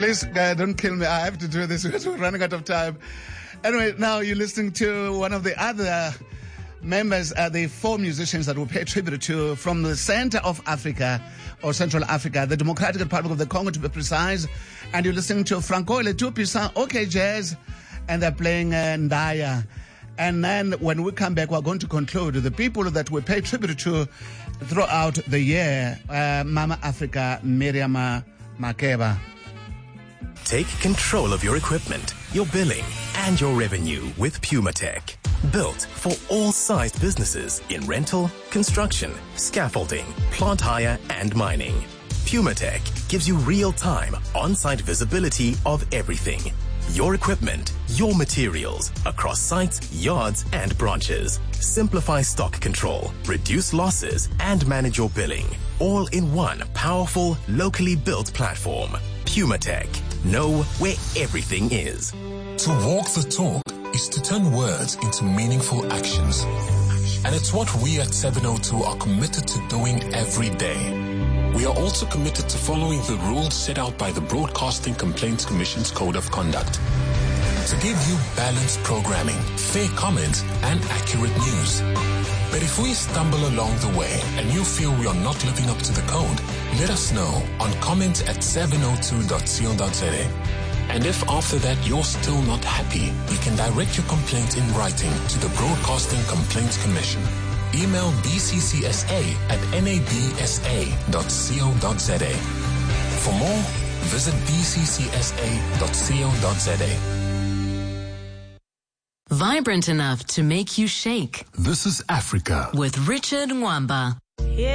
Please, don't kill me. I have to do this because we're running out of time. Anyway, now you're listening to one of the other members, the four musicians that we pay tribute to from the center of Africa, or Central Africa, the Democratic Republic of the Congo to be precise. And you're listening to Franco Letupisa, OK Jazz, and they're playing Ndaya. And then when we come back, we're going to conclude the people that we pay tribute to throughout the year. Mama Africa, Miriam Makeba. Take control of your equipment, your billing, and your revenue with PumaTech. Built for all sized businesses in rental, construction, scaffolding, plant hire, and mining. PumaTech gives you real-time, on-site visibility of everything. Your equipment, your materials, across sites, yards, and branches. Simplify stock control, reduce losses, and manage your billing. All in one powerful, locally built platform. PumaTech. Know where everything is. To walk the talk is to turn words into meaningful actions. And it's what we at 702 are committed to doing every day. We are also committed to following the rules set out by the Broadcasting Complaints Commission's Code of Conduct. To give you balanced programming, fair comments, and accurate news. But if we stumble along the way and you feel we are not living up to the code, let us know on comment@702.co.za. And if after that you're still not happy, you can direct your complaint in writing to the Broadcasting Complaints Commission. Email bccsa@nabsa.co.za. For more, visit bccsa.co.za. Vibrant enough to make you shake. This is Africa With Richard Mwamba.